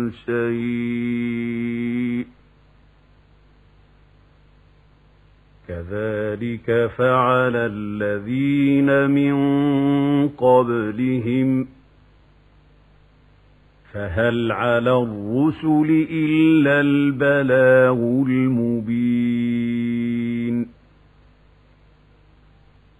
شيء كذلك فعل الذين من قبلهم فهل على الرسل إلا البلاغ المبين